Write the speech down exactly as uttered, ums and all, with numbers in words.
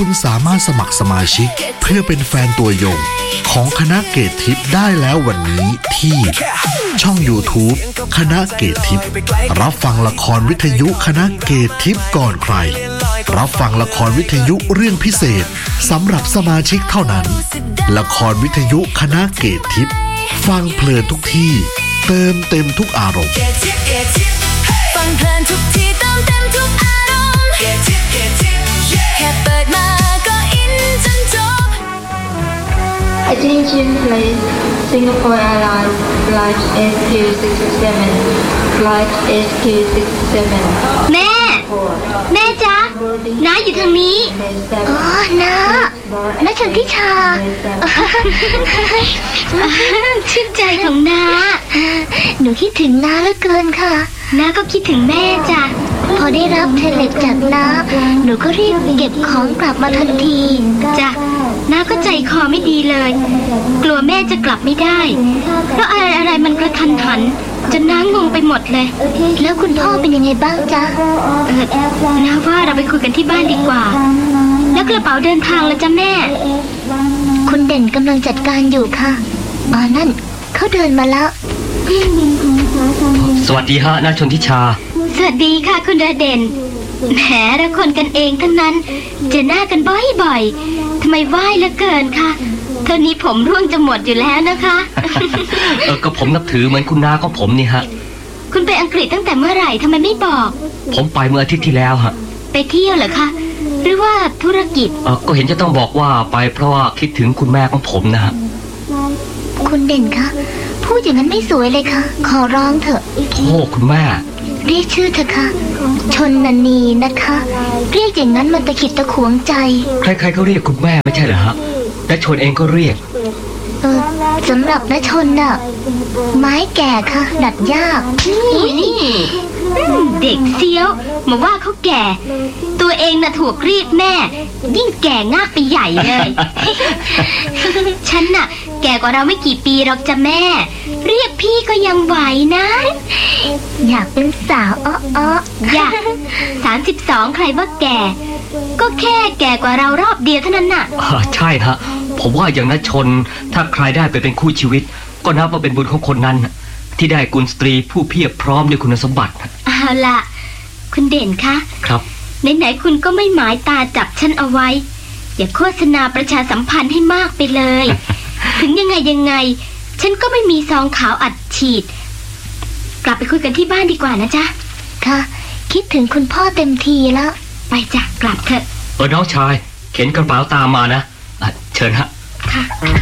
คุณสามารถสมัครสมาชิกเพื่อเป็นแฟนตัวยงของคณะเกตทิพย์ได้แล้ววันนี้ที่ช่อง YouTube คณะเกตทิพย์รับฟังละครวิทยุคณะเกตทิพย์ก่อนใครรับฟังละครวิทยุเรื่องพิเศษสำหรับสมาชิกเท่านั้นละครวิทยุคณะเกตทิพย์ฟังเพลินทุกที่เติมเต็มทุกอารมณ์ฟังเพลินทุกที่เติมเต็มทุกอารมณ์แค่เปิดมาก็อินจนจบ Attention please Singapore Airlines Flight เอส คิว หกสิบเจ็ด Flight เอส คิว หกสิบเจ็ดแม่แม่จ๊ะน้าอยู่ทางนี้อ๋อน้าน้าชนทิชาชื่นใจของน้าหนูคิดถึงน้าเหลือเกินค่ะน้าก็คิดถึงแม่จ้ะพอได้รับเทเลกจากน้าหนูก็รีบเก็บของกลับมาทันทีจ้ะน้าก็ใจคอไม่ดีเลยกลัวแม่จะกลับไม่ได้เพราะอะไรอะไรมันกระทันหันจนน้างงไปหมดเลยแล้วคุณพ่อเป็นยังไงบ้างจ๊ะเออน้าว่าเราไปคุยกันที่บ้านดีกว่าแล้วกระเป๋าเดินทางล่ะจ๊ะแม่คุณเด่นกำลังจัดการอยู่ค่ะอ๋อนั่นเขาเดินมาแล้วสวัสดีฮะน้าชนทิชาสวัสดีค่ะคุณดาเด่นแหมเราคนกันเองทั้งนั้นเจอหน้ากันบ่อยๆทำไมไหวเหลือเกินค่ะเท่านี้ผมร่วงจะหมดอยู่แล้วนะคะเออก็ผมนับถือเหมือนคุณน้าของผมนี่ฮะคุณไปอังกฤษตั้งแต่เมื่อไหร่ทำไมไม่บอกผมไปเมื่ออาทิตย์ที่แล้วฮะไปเที่ยวเหรอคะหรือว่าธุรกิจเออก็เห็นจะต้องบอกว่าไปเพราะว่าคิดถึงคุณแม่ของผมนะฮะคุณเด่นคะพูดอย่างนั้นไม่สวยเลยค่ะขอร้องเถอะโอ้คุณแม่เรียกชื่อเถอะค่ะชนนันนีนะคะเรียกอย่างนั้นมันตะขิดตะขวงใจใครๆก็เรียกคุณแม่ไม่ใช่เหรอฮะและชนเองก็เรียกเออสำหรับนชนน่ะไม้แก่ค่ะดัดยากนี่เด็กเสี้ยวมาว่าเขาแก่ตัวเองน่ะถูกเรียกแม่ยิ่งแก่งากไปใหญ่เลย ฉันน่ะแก่กว่าเราไม่กี่ปีหรอกจ้ะแม่เรียกพี่ก็ยังไหวนะอยากเป็นสาวอ้ออ้ออยากสามสิบสองใครว่าแก่ก็แค่แก่กว่าเรารอบเดียวเท่านั้นน่ะใช่ฮะผมว่าอย่างนั้นชนถ้าใครได้ไปเป็นคู่ชีวิตก็นับว่าเป็นบุญของคนนั้นที่ได้กุลสตรีผู้เพียบพร้อมด้วยคุณสมบัติเอาล่ะคุณเด่นคะครับไหนๆคุณก็ไม่หมายตาจับฉันเอาไว้อย่าโฆษณาประชาสัมพันธ์ให้มากไปเลย ถึงยังไงยังไงฉันก็ไม่มีซองขาวอัดฉีดกลับไปคุยกันที่บ้านดีกว่านะจ๊ะค่ะคิดถึงคุณพ่อเต็มทีแล้วไปจ้ะกลับเถอะเออน้องชายเข็นกระเป๋าตามมานะเชิญฮะค่ะ